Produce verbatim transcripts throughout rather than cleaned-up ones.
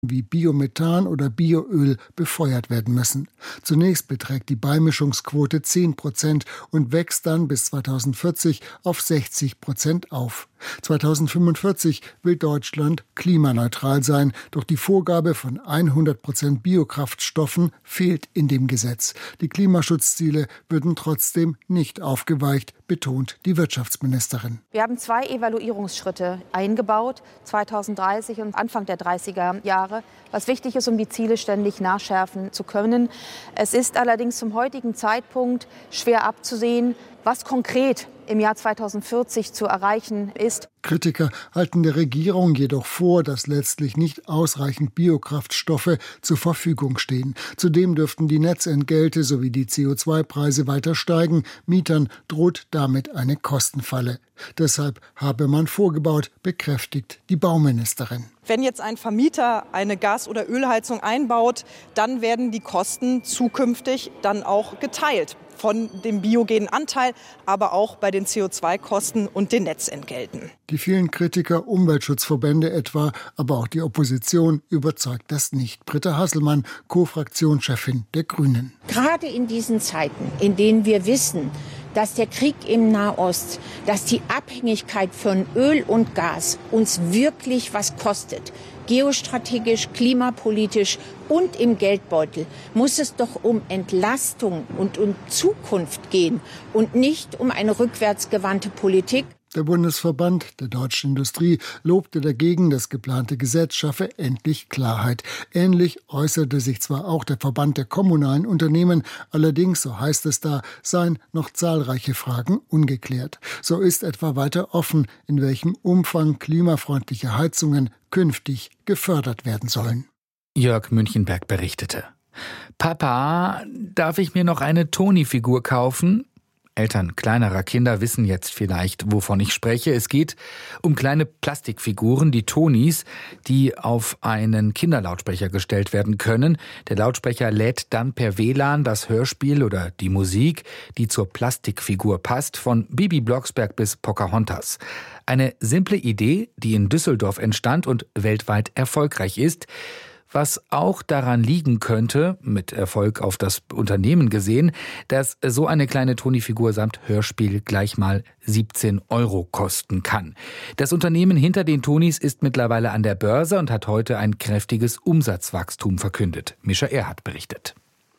wie Biomethan oder Bioöl befeuert werden müssen. Zunächst beträgt die Beimischungsquote zehn Prozent und wächst dann bis zweitausendvierzig auf sechzig Prozent auf. zweitausendfünfundvierzig will Deutschland klimaneutral sein, doch die Vorgabe von hundert Prozent Biokraftstoffen fehlt in dem Gesetz. Die Klimaschutzziele würden trotzdem nicht aufgeweicht, betont die Wirtschaftsministerin. Wir haben zwei Evaluierungsschritte eingebaut, zweitausenddreißig und Anfang der dreißiger Jahre, was wichtig ist, um die Ziele ständig nachschärfen zu können. Es ist allerdings zum heutigen Zeitpunkt schwer abzusehen, was konkret im Jahr zweitausendvierzig zu erreichen ist. Kritiker halten der Regierung jedoch vor, dass letztlich nicht ausreichend Biokraftstoffe zur Verfügung stehen. Zudem dürften die Netzentgelte sowie die C O zwei Preise weiter steigen. Mietern droht damit eine Kostenfalle. Deshalb habe man vorgebaut, bekräftigt die Bauministerin. Wenn jetzt ein Vermieter eine Gas- oder Ölheizung einbaut, dann werden die Kosten zukünftig dann auch geteilt. Von dem biogenen Anteil, aber auch bei den C O zwei Kosten und den Netzentgelten. Die vielen Kritiker, Umweltschutzverbände etwa, aber auch die Opposition überzeugt das nicht. Britta Hasselmann, Co-Fraktionschefin der Grünen. Gerade in diesen Zeiten, in denen wir wissen, dass der Krieg im Nahost, dass die Abhängigkeit von Öl und Gas uns wirklich was kostet, geostrategisch, klimapolitisch und im Geldbeutel, muss es doch um Entlastung und um Zukunft gehen und nicht um eine rückwärtsgewandte Politik. Der Bundesverband der deutschen Industrie lobte dagegen, das geplante Gesetz schaffe endlich Klarheit. Ähnlich äußerte sich zwar auch der Verband der kommunalen Unternehmen, allerdings, so heißt es da, seien noch zahlreiche Fragen ungeklärt. So ist etwa weiter offen, in welchem Umfang klimafreundliche Heizungen künftig gefördert werden sollen. Jörg Münchenberg berichtete. Papa, darf ich mir noch eine Toni-Figur kaufen? Eltern kleinerer Kinder wissen jetzt vielleicht, wovon ich spreche. Es geht um kleine Plastikfiguren, die Tonis, die auf einen Kinderlautsprecher gestellt werden können. Der Lautsprecher lädt dann per W L A N das Hörspiel oder die Musik, die zur Plastikfigur passt, von Bibi Blocksberg bis Pocahontas. Eine simple Idee, die in Düsseldorf entstand und weltweit erfolgreich ist. Was auch daran liegen könnte, mit Erfolg auf das Unternehmen gesehen, dass so eine kleine Toni-Figur samt Hörspiel gleich mal siebzehn Euro kosten kann. Das Unternehmen hinter den Tonis ist mittlerweile an der Börse und hat heute ein kräftiges Umsatzwachstum verkündet. Mischa Erhardt berichtet.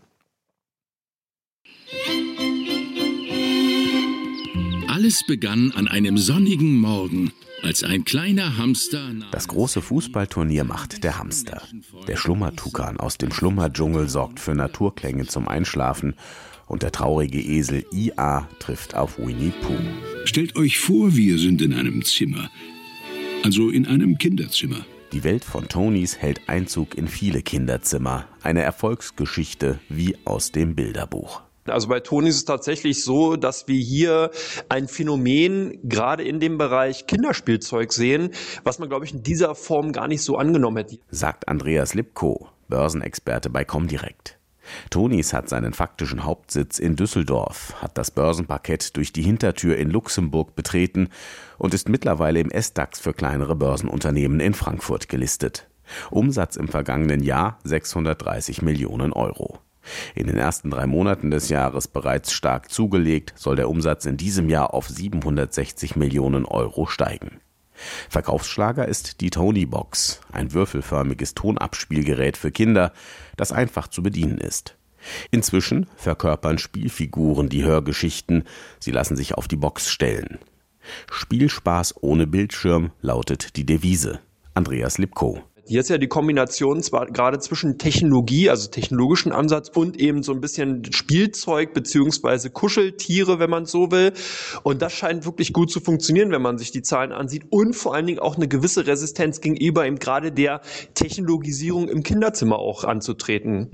Alles begann an einem sonnigen Morgen, als ein kleiner Hamster... Das große Fußballturnier macht der Hamster. Der Schlummertukan aus dem Schlummerdschungel sorgt für Naturklänge zum Einschlafen und der traurige Esel I A trifft auf Winnie Pooh. Stellt euch vor, wir sind in einem Zimmer, also in einem Kinderzimmer. Die Welt von Tonis hält Einzug in viele Kinderzimmer. Eine Erfolgsgeschichte wie aus dem Bilderbuch. Also bei Toni ist es tatsächlich so, dass wir hier ein Phänomen gerade in dem Bereich Kinderspielzeug sehen, was man, glaube ich, in dieser Form gar nicht so angenommen hätte. Sagt Andreas Lipko, Börsenexperte bei Comdirect. Tonis hat seinen faktischen Hauptsitz in Düsseldorf, hat das Börsenparkett durch die Hintertür in Luxemburg betreten und ist mittlerweile im S DAX für kleinere Börsenunternehmen in Frankfurt gelistet. Umsatz im vergangenen Jahr sechshundertdreißig Millionen Euro. In den ersten drei Monaten des Jahres bereits stark zugelegt, soll der Umsatz in diesem Jahr auf siebenhundertsechzig Millionen Euro steigen. Verkaufsschlager ist die Tony-Box, ein würfelförmiges Tonabspielgerät für Kinder, das einfach zu bedienen ist. Inzwischen verkörpern Spielfiguren die Hörgeschichten, sie lassen sich auf die Box stellen. Spielspaß ohne Bildschirm lautet die Devise. Andreas Lipko. Hier ist ja die Kombination zwar gerade zwischen Technologie, also technologischen Ansatz und eben so ein bisschen Spielzeug beziehungsweise Kuscheltiere, wenn man so will. Und das scheint wirklich gut zu funktionieren, wenn man sich die Zahlen ansieht und vor allen Dingen auch eine gewisse Resistenz gegenüber eben gerade der Technologisierung im Kinderzimmer auch anzutreten.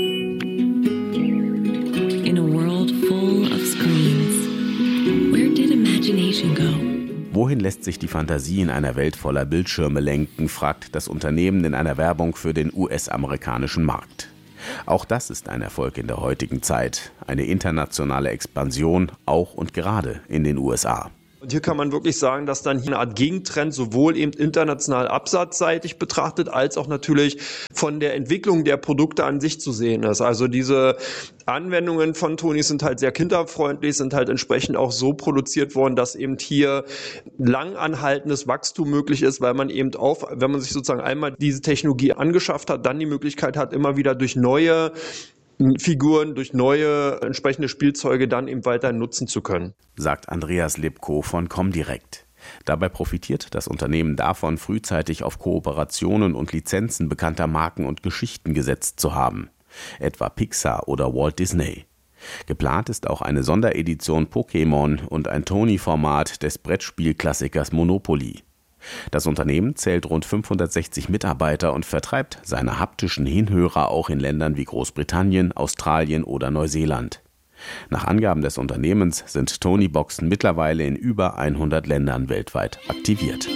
In a world full of screens, where did imagination go? Wohin lässt sich die Fantasie in einer Welt voller Bildschirme lenken, fragt das Unternehmen in einer Werbung für den U S-amerikanischen Markt. Auch das ist ein Erfolg in der heutigen Zeit, eine internationale Expansion, auch und gerade in den U S A. Und hier kann man wirklich sagen, dass dann hier eine Art Gegentrend sowohl eben international absatzseitig betrachtet, als auch natürlich von der Entwicklung der Produkte an sich zu sehen ist. Also diese Anwendungen von Tonys sind halt sehr kinderfreundlich, sind halt entsprechend auch so produziert worden, dass eben hier langanhaltendes Wachstum möglich ist, weil man eben auf, wenn man sich sozusagen einmal diese Technologie angeschafft hat, dann die Möglichkeit hat, immer wieder durch neue Figuren, durch neue entsprechende Spielzeuge dann eben weiter nutzen zu können. Sagt Andreas Lipko von Comdirect. Dabei profitiert das Unternehmen davon, frühzeitig auf Kooperationen und Lizenzen bekannter Marken und Geschichten gesetzt zu haben. Etwa Pixar oder Walt Disney. Geplant ist auch eine Sonderedition Pokémon und ein Tony-Format des Brettspielklassikers Monopoly. Das Unternehmen zählt rund fünfhundertsechzig Mitarbeiter und vertreibt seine haptischen Hinhörer auch in Ländern wie Großbritannien, Australien oder Neuseeland. Nach Angaben des Unternehmens sind Tony-Boxen mittlerweile in über hundert Ländern weltweit aktiviert.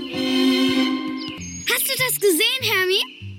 Hast du das gesehen, Hermi?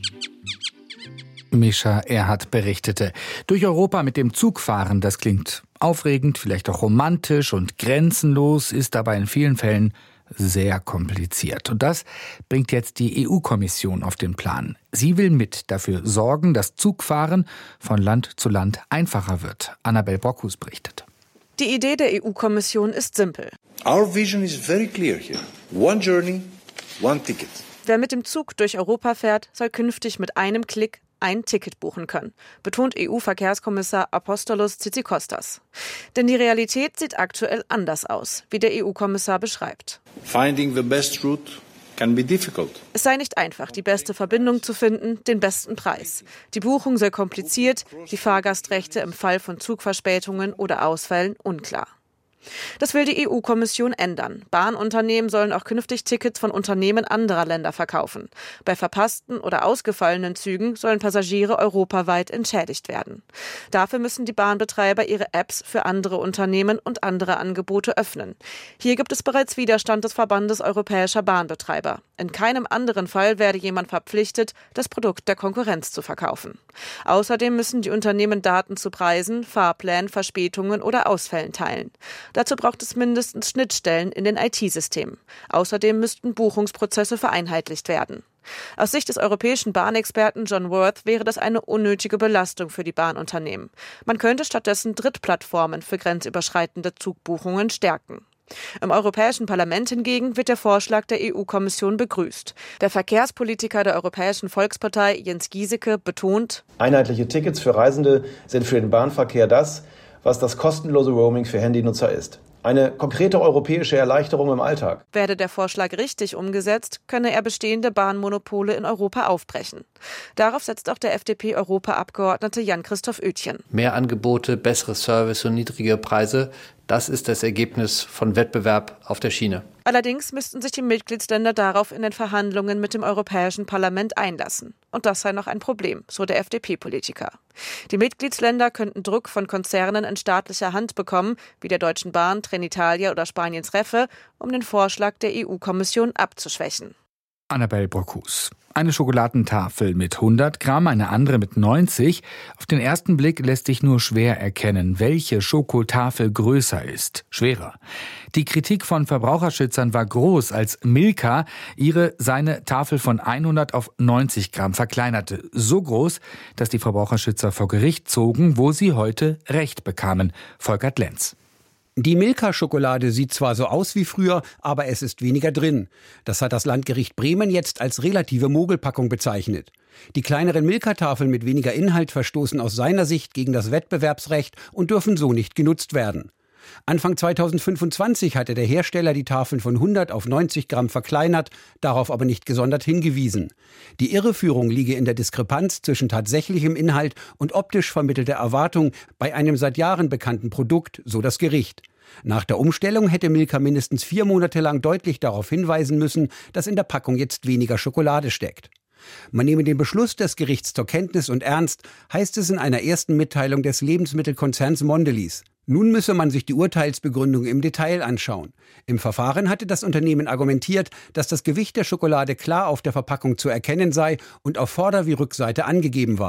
Mischa Erhardt berichtete. Durch Europa mit dem Zug fahren, das klingt aufregend, vielleicht auch romantisch und grenzenlos, ist aber in vielen Fällen sehr kompliziert. Und das bringt jetzt die E U-Kommission auf den Plan. Sie will mit dafür sorgen, dass Zugfahren von Land zu Land einfacher wird. Annabel Brockhus berichtet. Die Idee der E U-Kommission ist simpel. Our vision is very clear here. One journey, one ticket. Wer mit dem Zug durch Europa fährt, soll künftig mit einem Klick ein Ticket buchen können, betont E U-Verkehrskommissar Apostolos Tzitzikostas. Denn die Realität sieht aktuell anders aus, wie der E U-Kommissar beschreibt. Finding the best route can be difficult. Es sei nicht einfach, die beste Verbindung zu finden, den besten Preis. Die Buchung sei kompliziert, die Fahrgastrechte im Fall von Zugverspätungen oder Ausfällen unklar. Das will die E U-Kommission ändern. Bahnunternehmen sollen auch künftig Tickets von Unternehmen anderer Länder verkaufen. Bei verpassten oder ausgefallenen Zügen sollen Passagiere europaweit entschädigt werden. Dafür müssen die Bahnbetreiber ihre Apps für andere Unternehmen und andere Angebote öffnen. Hier gibt es bereits Widerstand des Verbandes europäischer Bahnbetreiber. In keinem anderen Fall werde jemand verpflichtet, das Produkt der Konkurrenz zu verkaufen. Außerdem müssen die Unternehmen Daten zu Preisen, Fahrplänen, Verspätungen oder Ausfällen teilen. Dazu braucht es mindestens Schnittstellen in den I T-Systemen. Außerdem müssten Buchungsprozesse vereinheitlicht werden. Aus Sicht des europäischen Bahnexperten John Worth wäre das eine unnötige Belastung für die Bahnunternehmen. Man könnte stattdessen Drittplattformen für grenzüberschreitende Zugbuchungen stärken. Im Europäischen Parlament hingegen wird der Vorschlag der E U-Kommission begrüßt. Der Verkehrspolitiker der Europäischen Volkspartei Jens Giesecke betont: Einheitliche Tickets für Reisende sind für den Bahnverkehr das, was das kostenlose Roaming für Handynutzer ist. Eine konkrete europäische Erleichterung im Alltag. Werde der Vorschlag richtig umgesetzt, könne er bestehende Bahnmonopole in Europa aufbrechen. Darauf setzt auch der F D P-Europaabgeordnete Jan-Christoph Oetjen. Mehr Angebote, bessere Service und niedrige Preise, das ist das Ergebnis von Wettbewerb auf der Schiene. Allerdings müssten sich die Mitgliedsländer darauf in den Verhandlungen mit dem Europäischen Parlament einlassen. Und das sei noch ein Problem, so der F D P-Politiker. Die Mitgliedsländer könnten Druck von Konzernen in staatlicher Hand bekommen, wie der Deutschen Bahn, Trenitalia oder Spaniens Renfe, um den Vorschlag der E U-Kommission abzuschwächen. Annabel Brockhus. Eine Schokoladentafel mit hundert Gramm, eine andere mit neunzig. Auf den ersten Blick lässt sich nur schwer erkennen, welche Schokotafel größer ist. Schwerer. Die Kritik von Verbraucherschützern war groß, als Milka ihre seine Tafel von hundert auf neunzig Gramm verkleinerte. So groß, dass die Verbraucherschützer vor Gericht zogen, wo sie heute Recht bekamen. Volkert Lenz. Die Milka-Schokolade sieht zwar so aus wie früher, aber es ist weniger drin. Das hat das Landgericht Bremen jetzt als relative Mogelpackung bezeichnet. Die kleineren Milka-Tafeln mit weniger Inhalt verstoßen aus seiner Sicht gegen das Wettbewerbsrecht und dürfen so nicht genutzt werden. Anfang zweitausendfünfundzwanzig hatte der Hersteller die Tafeln von hundert auf neunzig Gramm verkleinert, darauf aber nicht gesondert hingewiesen. Die Irreführung liege in der Diskrepanz zwischen tatsächlichem Inhalt und optisch vermittelter Erwartung bei einem seit Jahren bekannten Produkt, so das Gericht. Nach der Umstellung hätte Milka mindestens vier Monate lang deutlich darauf hinweisen müssen, dass in der Packung jetzt weniger Schokolade steckt. Man nehme den Beschluss des Gerichts zur Kenntnis und ernst, heißt es in einer ersten Mitteilung des Lebensmittelkonzerns Mondelez. Nun müsse man sich die Urteilsbegründung im Detail anschauen. Im Verfahren hatte das Unternehmen argumentiert, dass das Gewicht der Schokolade klar auf der Verpackung zu erkennen sei und auf Vorder- wie Rückseite angegeben war.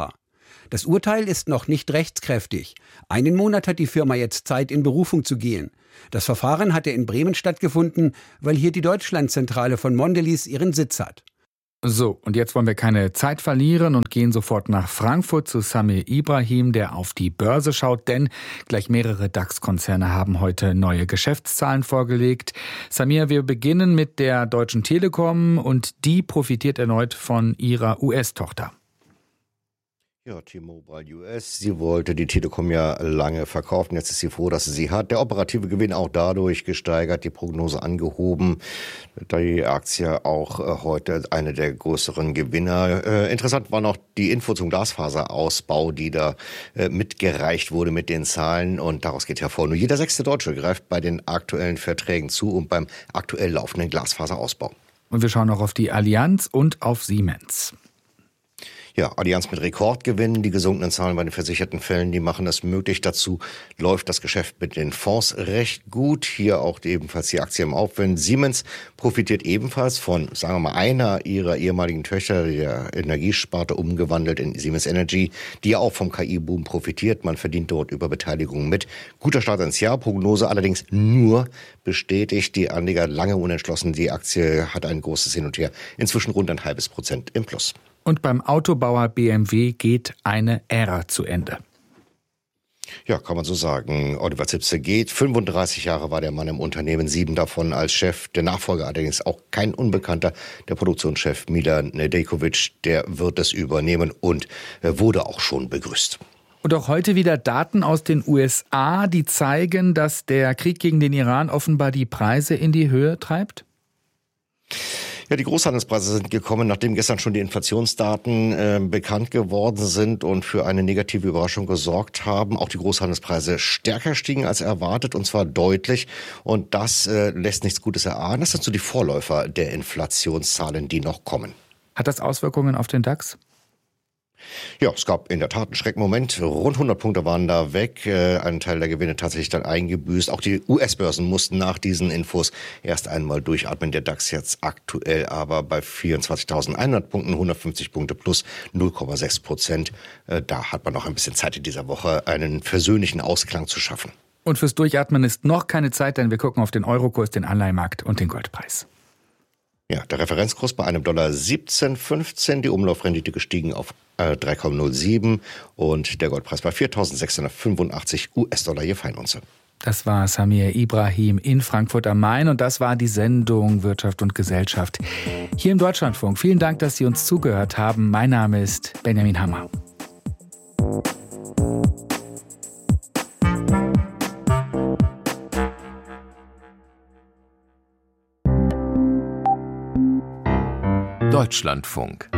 Das Urteil ist noch nicht rechtskräftig. Einen Monat hat die Firma jetzt Zeit, in Berufung zu gehen. Das Verfahren hatte in Bremen stattgefunden, weil hier die Deutschlandzentrale von Mondelez ihren Sitz hat. So, und jetzt wollen wir keine Zeit verlieren und gehen sofort nach Frankfurt zu Samir Ibrahim, der auf die Börse schaut, denn gleich mehrere DAX-Konzerne haben heute neue Geschäftszahlen vorgelegt. Samir, wir beginnen mit der Deutschen Telekom und die profitiert erneut von ihrer U S-Tochter. Ja, T-Mobile U S, sie wollte die Telekom ja lange verkaufen. Jetzt ist sie froh, dass sie sie hat. Der operative Gewinn auch dadurch gesteigert, die Prognose angehoben. Die Aktie auch heute eine der größeren Gewinner. Äh, interessant war noch die Info zum Glasfaserausbau, die da äh, mitgereicht wurde mit den Zahlen. Und daraus geht hervor, nur jeder sechste Deutsche greift bei den aktuellen Verträgen zu und beim aktuell laufenden Glasfaserausbau. Und wir schauen noch auf die Allianz und auf Siemens. Ja, Allianz mit Rekordgewinnen, die gesunkenen Zahlen bei den versicherten Fällen, die machen es möglich. Dazu läuft das Geschäft mit den Fonds recht gut. Hier auch ebenfalls die Aktie im Aufwind. Siemens profitiert ebenfalls von, sagen wir mal, einer ihrer ehemaligen Töchter, der Energiesparte umgewandelt in Siemens Energy, die ja auch vom K I-Boom profitiert. Man verdient dort über Beteiligung mit. Guter Start ins Jahr, Prognose allerdings nur bestätigt. Die Anleger lange unentschlossen. Die Aktie hat ein großes Hin und Her. Inzwischen rund ein halbes Prozent im Plus. Und beim Autobauer B M W geht eine Ära zu Ende. Ja, kann man so sagen. Oliver Zipse geht. fünfunddreißig Jahre war der Mann im Unternehmen, sieben davon als Chef. Der Nachfolger allerdings auch kein Unbekannter. Der Produktionschef Milan Nedeljkovic, der wird es übernehmen und wurde auch schon begrüßt. Und auch heute wieder Daten aus den U S A, die zeigen, dass der Krieg gegen den Iran offenbar die Preise in die Höhe treibt? Ja, die Großhandelspreise sind gekommen, nachdem gestern schon die Inflationsdaten äh, bekannt geworden sind und für eine negative Überraschung gesorgt haben. Auch die Großhandelspreise stärker stiegen als erwartet, und zwar deutlich. Und das äh, lässt nichts Gutes erahnen. Das sind so die Vorläufer der Inflationszahlen, die noch kommen. Hat das Auswirkungen auf den DAX? Ja, es gab in der Tat einen Schreckmoment. Rund hundert Punkte waren da weg. Äh, ein Teil der Gewinne tatsächlich dann eingebüßt. Auch die U S-Börsen mussten nach diesen Infos erst einmal durchatmen. Der DAX jetzt aktuell aber bei vierundzwanzigtausendeinhundert Punkten, hundertfünfzig Punkte plus null Komma sechs Prozent. Äh, da hat man noch ein bisschen Zeit in dieser Woche, einen versöhnlichen Ausklang zu schaffen. Und fürs Durchatmen ist noch keine Zeit, denn wir gucken auf den Eurokurs, den Anleihenmarkt und den Goldpreis. Ja, der Referenzkurs bei einem Dollar siebzehn Komma fünfzehn, die Umlaufrendite gestiegen auf äh, drei Komma null sieben und der Goldpreis bei viertausendsechshundertfünfundachtzig U S-Dollar je Feinunze. Das war Samir Ibrahim in Frankfurt am Main und das war die Sendung Wirtschaft und Gesellschaft hier im Deutschlandfunk. Vielen Dank, dass Sie uns zugehört haben. Mein Name ist Benjamin Hammer. Deutschlandfunk.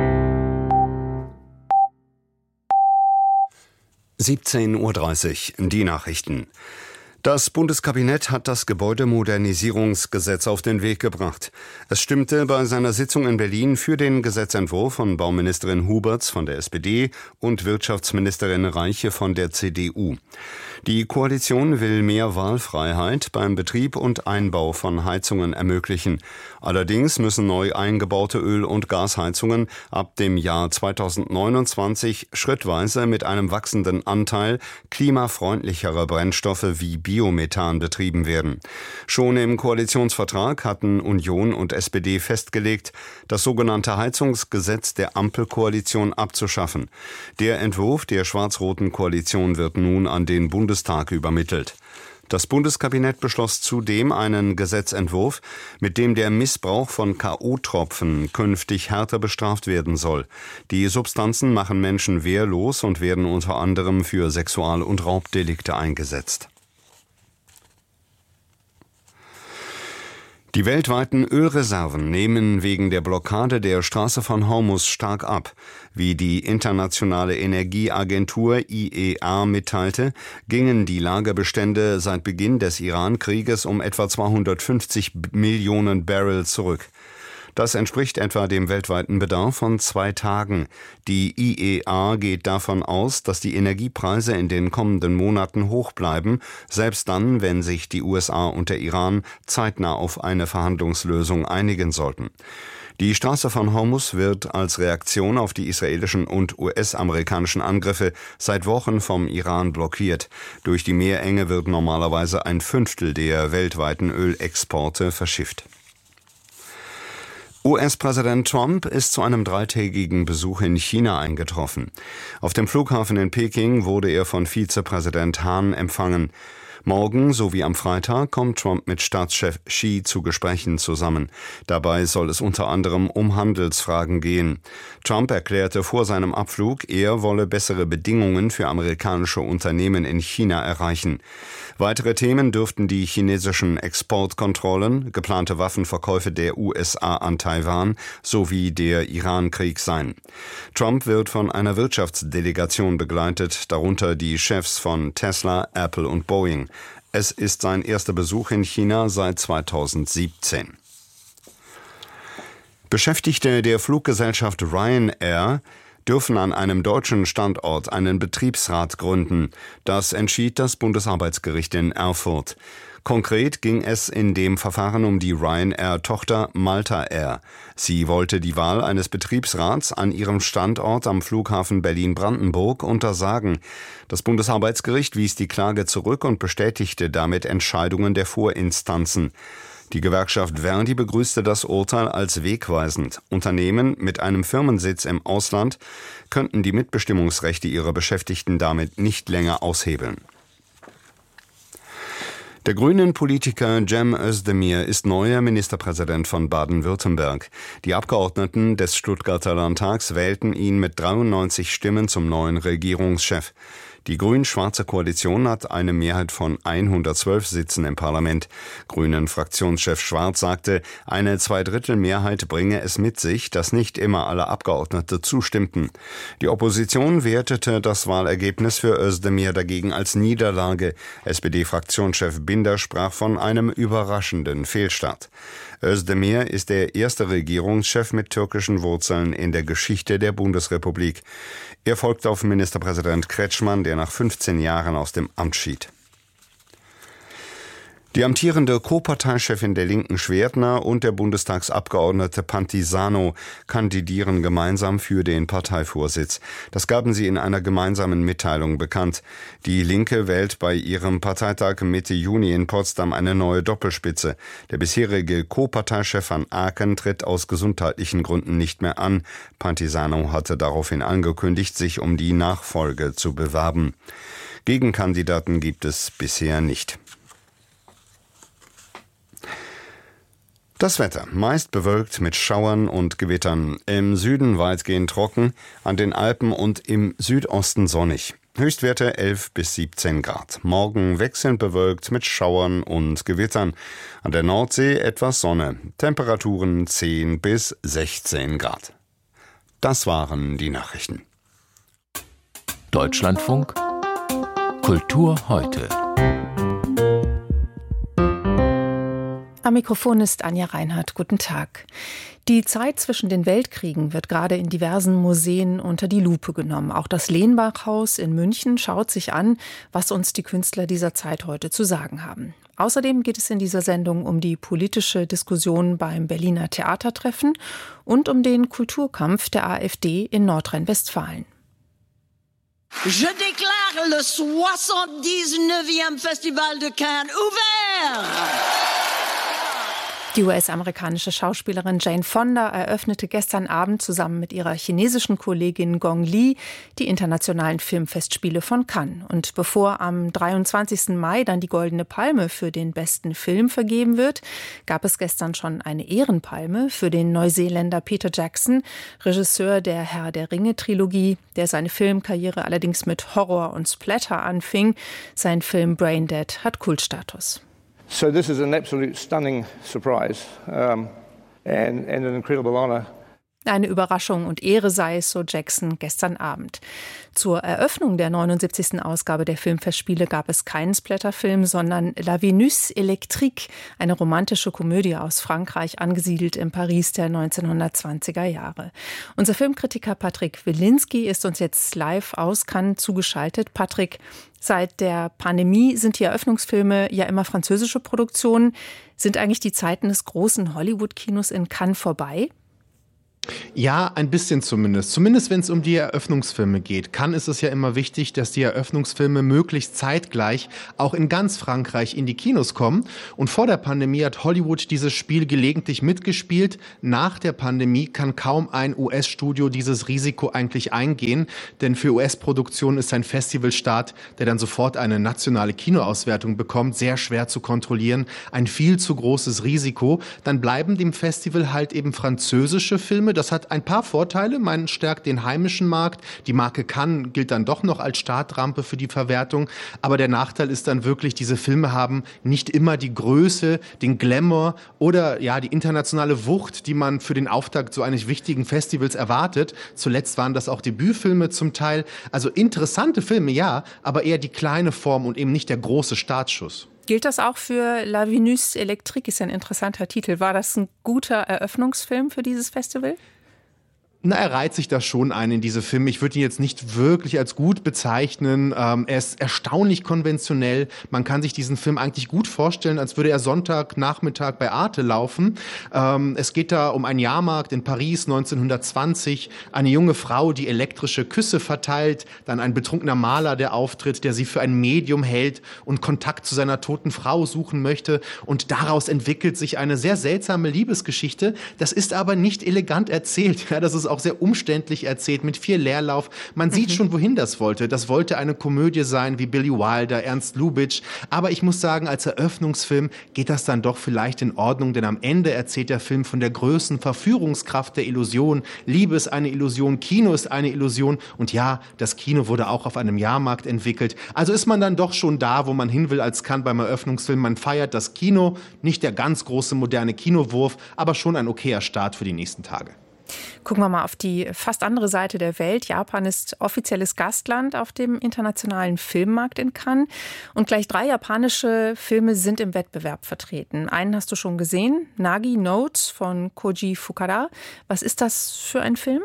siebzehn Uhr dreißig, die Nachrichten. Das Bundeskabinett hat das Gebäudemodernisierungsgesetz auf den Weg gebracht. Es stimmte bei seiner Sitzung in Berlin für den Gesetzentwurf von Bauministerin Huberts von der S P D und Wirtschaftsministerin Reiche von der C D U. Die Koalition will mehr Wahlfreiheit beim Betrieb und Einbau von Heizungen ermöglichen. Allerdings müssen neu eingebaute Öl- und Gasheizungen ab dem Jahr zweitausendneunundzwanzig schrittweise mit einem wachsenden Anteil klimafreundlicherer Brennstoffe wie Biomethan betrieben werden. Schon im Koalitionsvertrag hatten Union und S P D festgelegt, das sogenannte Heizungsgesetz der Ampelkoalition abzuschaffen. Der Entwurf der schwarz-roten Koalition wird nun an den Bundestag übermittelt. Das Bundeskabinett beschloss zudem einen Gesetzentwurf, mit dem der Missbrauch von K O-Tropfen künftig härter bestraft werden soll. Die Substanzen machen Menschen wehrlos und werden unter anderem für Sexual- und Raubdelikte eingesetzt. Die weltweiten Ölreserven nehmen wegen der Blockade der Straße von Hormuz stark ab. Wie die Internationale Energieagentur I E A mitteilte, gingen die Lagerbestände seit Beginn des Iran-Krieges um etwa zweihundertfünfzig Millionen Barrel zurück. Das entspricht etwa dem weltweiten Bedarf von zwei Tagen. Die I E A geht davon aus, dass die Energiepreise in den kommenden Monaten hoch bleiben, selbst dann, wenn sich die U S A und der Iran zeitnah auf eine Verhandlungslösung einigen sollten. Die Straße von Hormuz wird als Reaktion auf die israelischen und U S-amerikanischen Angriffe seit Wochen vom Iran blockiert. Durch die Meerenge wird normalerweise ein Fünftel der weltweiten Ölexporte verschifft. U S-Präsident Trump ist zu einem dreitägigen Besuch in China eingetroffen. Auf dem Flughafen in Peking wurde er von Vizepräsident Han empfangen. Morgen sowie am Freitag kommt Trump mit Staatschef Xi zu Gesprächen zusammen. Dabei soll es unter anderem um Handelsfragen gehen. Trump erklärte vor seinem Abflug, er wolle bessere Bedingungen für amerikanische Unternehmen in China erreichen. Weitere Themen dürften die chinesischen Exportkontrollen, geplante Waffenverkäufe der U S A an Taiwan sowie der Iran-Krieg sein. Trump wird von einer Wirtschaftsdelegation begleitet, darunter die Chefs von Tesla, Apple und Boeing. Es ist sein erster Besuch in China seit zweitausendsiebzehn. Beschäftigte der Fluggesellschaft Ryanair dürfen an einem deutschen Standort einen Betriebsrat gründen. Das entschied das Bundesarbeitsgericht in Erfurt. Konkret ging es in dem Verfahren um die Ryanair-Tochter Malta Air. Sie wollte die Wahl eines Betriebsrats an ihrem Standort am Flughafen Berlin-Brandenburg untersagen. Das Bundesarbeitsgericht wies die Klage zurück und bestätigte damit Entscheidungen der Vorinstanzen. Die Gewerkschaft Verdi begrüßte das Urteil als wegweisend. Unternehmen mit einem Firmensitz im Ausland könnten die Mitbestimmungsrechte ihrer Beschäftigten damit nicht länger aushebeln. Der grünen Politiker Cem Özdemir ist neuer Ministerpräsident von Baden-Württemberg. Die Abgeordneten des Stuttgarter Landtags wählten ihn mit dreiundneunzig Stimmen zum neuen Regierungschef. Die grün-schwarze Koalition hat eine Mehrheit von hundertzwölf Sitzen im Parlament. Grünen-Fraktionschef Schwarz sagte, eine Zweidrittelmehrheit bringe es mit sich, dass nicht immer alle Abgeordnete zustimmten. Die Opposition wertete das Wahlergebnis für Özdemir dagegen als Niederlage. S P D-Fraktionschef Binder sprach von einem überraschenden Fehlstart. Özdemir ist der erste Regierungschef mit türkischen Wurzeln in der Geschichte der Bundesrepublik. Er folgt auf Ministerpräsident Kretschmann, der nach fünfzehn Jahren aus dem Amt schied. Die amtierende Co-Parteichefin der Linken Schwertner und der Bundestagsabgeordnete Pantisano kandidieren gemeinsam für den Parteivorsitz. Das gaben sie in einer gemeinsamen Mitteilung bekannt. Die Linke wählt bei ihrem Parteitag Mitte Juni in Potsdam eine neue Doppelspitze. Der bisherige Co-Parteichef van Aken tritt aus gesundheitlichen Gründen nicht mehr an. Pantisano hatte daraufhin angekündigt, sich um die Nachfolge zu bewerben. Gegenkandidaten gibt es bisher nicht. Das Wetter, meist bewölkt mit Schauern und Gewittern, im Süden weitgehend trocken, an den Alpen und im Südosten sonnig. Höchstwerte elf bis siebzehn Grad. Morgen wechselnd bewölkt mit Schauern und Gewittern. An der Nordsee etwas Sonne. Temperaturen zehn bis sechzehn Grad. Das waren die Nachrichten. Deutschlandfunk Kultur heute. Am Mikrofon ist Anja Reinhardt. Guten Tag. Die Zeit zwischen den Weltkriegen wird gerade in diversen Museen unter die Lupe genommen. Auch das Lehnbach-Haus in München schaut sich an, was uns die Künstler dieser Zeit heute zu sagen haben. Außerdem geht es in dieser Sendung um die politische Diskussion beim Berliner Theatertreffen und um den Kulturkampf der AfD in Nordrhein-Westfalen. Je déclare le soixante-dix-neuvième Festival de Cannes ouvert! Die U S-amerikanische Schauspielerin Jane Fonda eröffnete gestern Abend zusammen mit ihrer chinesischen Kollegin Gong Li die internationalen Filmfestspiele von Cannes. Und bevor am dreiundzwanzigsten Mai dann die Goldene Palme für den besten Film vergeben wird, gab es gestern schon eine Ehrenpalme für den Neuseeländer Peter Jackson, Regisseur der Herr der Ringe-Trilogie, der seine Filmkarriere allerdings mit Horror und Splatter anfing. Sein Film Braindead hat Kultstatus. So this is an absolute stunning surprise um, and, and an incredible honor. Eine Überraschung und Ehre sei es, so Jackson gestern Abend. Zur Eröffnung der neunundsiebzigsten Ausgabe der Filmfestspiele gab es keinen Splatterfilm, sondern La Vénus électrique, eine romantische Komödie aus Frankreich, angesiedelt im Paris der neunzehnhundertzwanziger Jahre. Unser Filmkritiker Patrick Wilinski ist uns jetzt live aus Cannes zugeschaltet. Patrick, seit der Pandemie sind die Eröffnungsfilme ja immer französische Produktionen. Sind eigentlich die Zeiten des großen Hollywood-Kinos in Cannes vorbei? Ja, ein bisschen zumindest. Zumindest wenn es um die Eröffnungsfilme geht. Cannes ist es ja immer wichtig, dass die Eröffnungsfilme möglichst zeitgleich auch in ganz Frankreich in die Kinos kommen. Und vor der Pandemie hat Hollywood dieses Spiel gelegentlich mitgespielt. Nach der Pandemie kann kaum ein U S-Studio dieses Risiko eigentlich eingehen. Denn für U S-Produktionen ist ein Festivalstart, der dann sofort eine nationale Kinoauswertung bekommt, sehr schwer zu kontrollieren. Ein viel zu großes Risiko. Dann bleiben dem Festival halt eben französische Filme. Das hat ein paar Vorteile. Man stärkt den heimischen Markt. Die Marke Cannes gilt dann doch noch als Startrampe für die Verwertung. Aber der Nachteil ist dann wirklich, diese Filme haben nicht immer die Größe, den Glamour oder ja die internationale Wucht, die man für den Auftakt so eines wichtigen Festivals erwartet. Zuletzt waren das auch Debütfilme zum Teil. Also interessante Filme, ja, aber eher die kleine Form und eben nicht der große Startschuss. Gilt das auch für La Venus Electrique? Ist ja ein interessanter Titel. War das ein guter Eröffnungsfilm für dieses Festival? Na, er reiht sich da schon ein in diese Filme. Ich würde ihn jetzt nicht wirklich als gut bezeichnen. Ähm, er ist erstaunlich konventionell. Man kann sich diesen Film eigentlich gut vorstellen, als würde er Sonntagnachmittag bei Arte laufen. Ähm, es geht da um einen Jahrmarkt in Paris neunzehnhundertzwanzig. Eine junge Frau, die elektrische Küsse verteilt. Dann ein betrunkener Maler, der auftritt, der sie für ein Medium hält und Kontakt zu seiner toten Frau suchen möchte. Und daraus entwickelt sich eine sehr seltsame Liebesgeschichte. Das ist aber nicht elegant erzählt. Ja, das ist auch sehr umständlich erzählt, mit viel Leerlauf. Man mhm. sieht schon, wohin das wollte. Das wollte eine Komödie sein, wie Billy Wilder, Ernst Lubitsch. Aber ich muss sagen, als Eröffnungsfilm geht das dann doch vielleicht in Ordnung, denn am Ende erzählt der Film von der größten Verführungskraft der Illusion. Liebe ist eine Illusion, Kino ist eine Illusion. Und ja, das Kino wurde auch auf einem Jahrmarkt entwickelt. Also ist man dann doch schon da, wo man hin will als Cannes beim Eröffnungsfilm. Man feiert das Kino, nicht der ganz große moderne Kinowurf, aber schon ein okayer Start für die nächsten Tage. Gucken wir mal auf die fast andere Seite der Welt. Japan ist offizielles Gastland auf dem internationalen Filmmarkt in Cannes. Und gleich drei japanische Filme sind im Wettbewerb vertreten. Einen hast du schon gesehen, Nagi Notes von Koji Fukada. Was ist das für ein Film?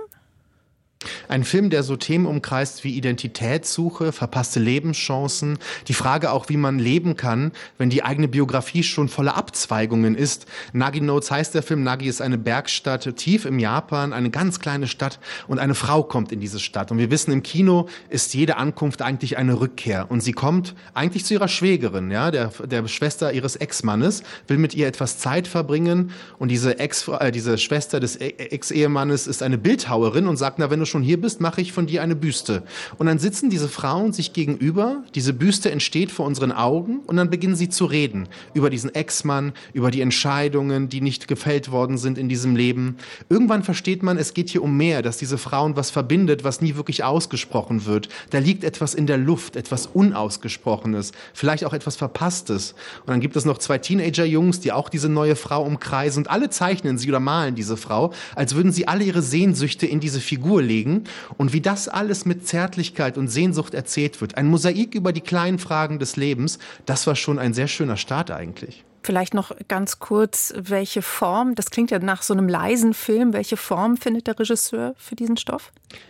Ein Film, der so Themen umkreist wie Identitätssuche, verpasste Lebenschancen, die Frage auch, wie man leben kann, wenn die eigene Biografie schon voller Abzweigungen ist. Nagi Notes heißt der Film. Nagi ist eine Bergstadt tief im Japan, eine ganz kleine Stadt, und eine Frau kommt in diese Stadt. Und wir wissen, im Kino ist jede Ankunft eigentlich eine Rückkehr. Und sie kommt eigentlich zu ihrer Schwägerin, ja, der, der Schwester ihres Ex-Mannes, will mit ihr etwas Zeit verbringen. Und diese, Ex, äh, diese Schwester des Ex-Ehemannes ist eine Bildhauerin und sagt, na, wenn du schon hier bist, mache ich von dir eine Büste. Und dann sitzen diese Frauen sich gegenüber, diese Büste entsteht vor unseren Augen und dann beginnen sie zu reden über diesen Ex-Mann, über die Entscheidungen, die nicht gefällt worden sind in diesem Leben. Irgendwann versteht man, es geht hier um mehr, dass diese Frauen was verbindet, was nie wirklich ausgesprochen wird. Da liegt etwas in der Luft, etwas Unausgesprochenes, vielleicht auch etwas Verpasstes. Und dann gibt es noch zwei Teenager-Jungs, die auch diese neue Frau umkreisen und alle zeichnen sie oder malen diese Frau, als würden sie alle ihre Sehnsüchte in diese Figur legen. Und wie das alles mit Zärtlichkeit und Sehnsucht erzählt wird, ein Mosaik über die kleinen Fragen des Lebens, das war schon ein sehr schöner Start eigentlich. Vielleicht noch ganz kurz, welche Form, das klingt ja nach so einem leisen Film, welche Form findet der Regisseur für diesen Stoff?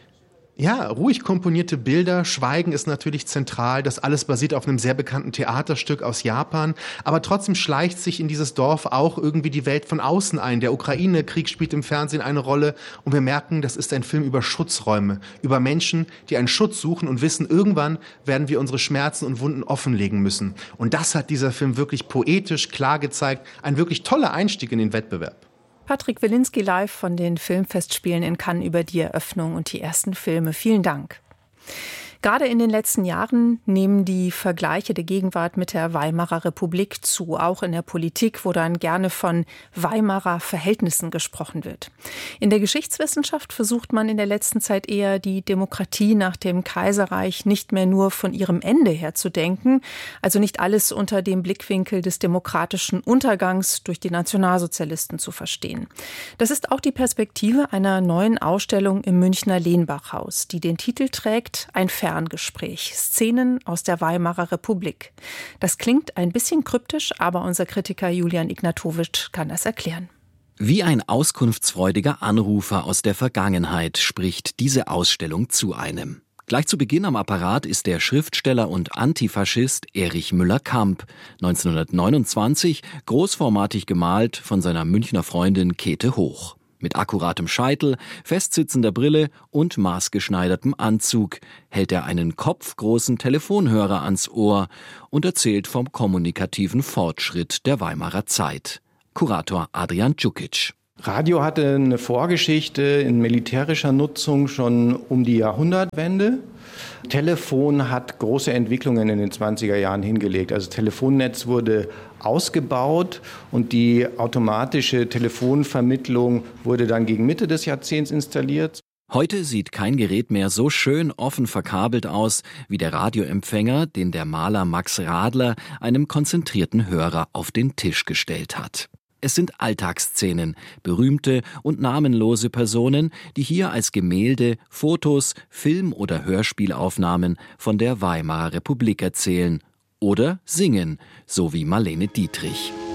Ja, ruhig komponierte Bilder, Schweigen ist natürlich zentral. Das alles basiert auf einem sehr bekannten Theaterstück aus Japan. Aber trotzdem schleicht sich in dieses Dorf auch irgendwie die Welt von außen ein. Der Ukraine-Krieg spielt im Fernsehen eine Rolle. Und wir merken, das ist ein Film über Schutzräume, über Menschen, die einen Schutz suchen und wissen, irgendwann werden wir unsere Schmerzen und Wunden offenlegen müssen. Und das hat dieser Film wirklich poetisch klar gezeigt. Ein wirklich toller Einstieg in den Wettbewerb. Patrick Wilinski live von den Filmfestspielen in Cannes über die Eröffnung und die ersten Filme. Vielen Dank. Gerade in den letzten Jahren nehmen die Vergleiche der Gegenwart mit der Weimarer Republik zu. Auch in der Politik, wo dann gerne von Weimarer Verhältnissen gesprochen wird. In der Geschichtswissenschaft versucht man in der letzten Zeit eher, die Demokratie nach dem Kaiserreich nicht mehr nur von ihrem Ende her zu denken. Also nicht alles unter dem Blickwinkel des demokratischen Untergangs durch die Nationalsozialisten zu verstehen. Das ist auch die Perspektive einer neuen Ausstellung im Münchner Lehnbachhaus, die den Titel trägt Ein Ferngespräch. Szenen aus der Weimarer Republik. Das klingt ein bisschen kryptisch, aber unser Kritiker Julian Ignatowitsch kann das erklären. Wie ein auskunftsfreudiger Anrufer aus der Vergangenheit spricht diese Ausstellung zu einem. Gleich zu Beginn am Apparat ist der Schriftsteller und Antifaschist Erich Müller-Kamp, neunzehnhundertneunundzwanzig großformatig gemalt von seiner Münchner Freundin Käthe Hoch. Mit akkuratem Scheitel, festsitzender Brille und maßgeschneidertem Anzug hält er einen kopfgroßen Telefonhörer ans Ohr und erzählt vom kommunikativen Fortschritt der Weimarer Zeit. Kurator Adrian Djukic. Radio hatte eine Vorgeschichte in militärischer Nutzung schon um die Jahrhundertwende. Telefon hat große Entwicklungen in den zwanziger Jahren hingelegt. Also das Telefonnetz wurde ausgebaut und die automatische Telefonvermittlung wurde dann gegen Mitte des Jahrzehnts installiert. Heute sieht kein Gerät mehr so schön offen verkabelt aus wie der Radioempfänger, den der Maler Max Radler einem konzentrierten Hörer auf den Tisch gestellt hat. Es sind Alltagsszenen, berühmte und namenlose Personen, die hier als Gemälde, Fotos, Film- oder Hörspielaufnahmen von der Weimarer Republik erzählen oder singen, so wie Marlene Dietrich.